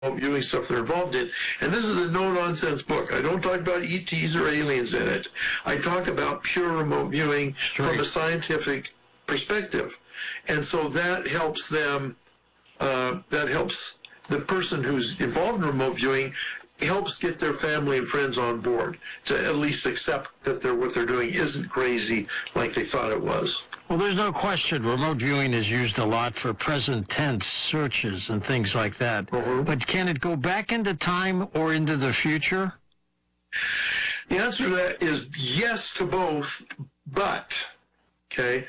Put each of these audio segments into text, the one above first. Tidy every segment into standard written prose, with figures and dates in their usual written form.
viewing stuff they're involved in. And this is a no-nonsense book. I don't talk about ETs or aliens in it. I talk about pure remote viewing from a scientific perspective. And so that helps them, that helps the person who's involved in remote viewing, helps get their family and friends on board to at least accept that what they're doing isn't crazy like they thought it was. Well, there's no question remote viewing is used a lot for present tense searches and things like that. But can it go back into time or into the future? The answer to that is yes to both, but, okay,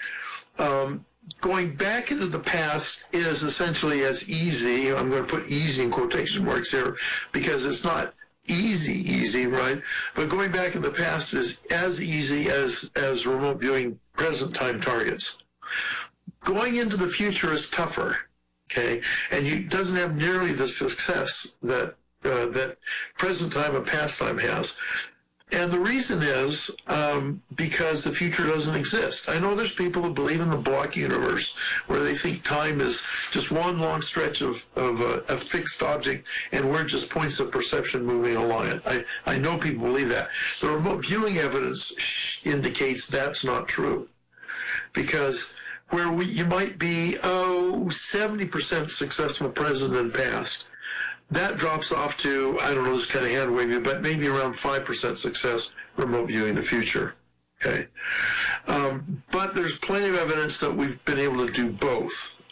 going back into the past is essentially as easy. I'm going to put easy in quotation marks here because it's not easy, right? But going back in the past is as easy as remote viewing present time targets. Going into the future is tougher, okay? And it doesn't have nearly the success that that present time and past time has. And the reason is because the future doesn't exist. I know there's people who believe in the block universe where they think time is just one long stretch of a fixed object and we're just points of perception moving along it. I know people believe that. The remote viewing evidence indicates that's not true. Because where you might be, 70% successful present and past, that drops off to, I don't know, this kind of hand waving, but maybe around 5% success remote viewing the future. Okay, but there's plenty of evidence that we've been able to do both.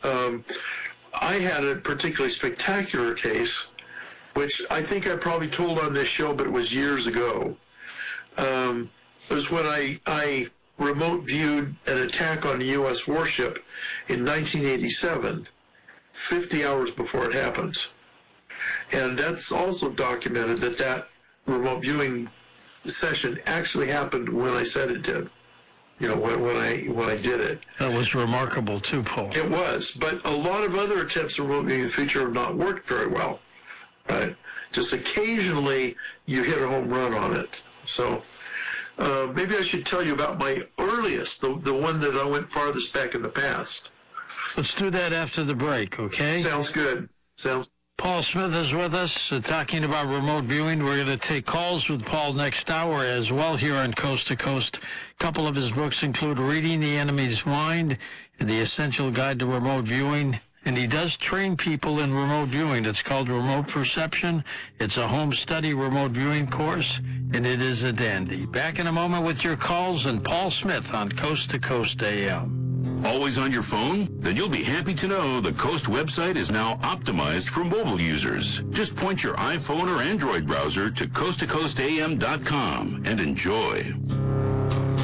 I had a particularly spectacular case, which I think I probably told on this show, but it was years ago. It was when I remote viewed an attack on a U.S. warship in 1987, 50 hours before it happened. And that's also documented that remote viewing session actually happened when I said it did. You know, when I did it. That was remarkable too, Paul. It was, but a lot of other attempts at remote viewing in the future have not worked very well. Right? Just occasionally you hit a home run on it. So maybe I should tell you about my earliest, the one that I went farthest back in the past. Let's do that after the break, okay? Sounds good. Paul Smith is with us talking about remote viewing. We're going to take calls with Paul next hour as well here on Coast to Coast. A couple of his books include Reading the Enemy's Mind and The Essential Guide to Remote Viewing. And he does train people in remote viewing. It's called Remote Perception. It's a home study remote viewing course, and it is a dandy. Back in a moment with your calls and Paul Smith on Coast to Coast AM. Always on your phone? Then you'll be happy to know the Coast website is now optimized for mobile users. Just point your iPhone or Android browser to coasttocoastam.com and enjoy.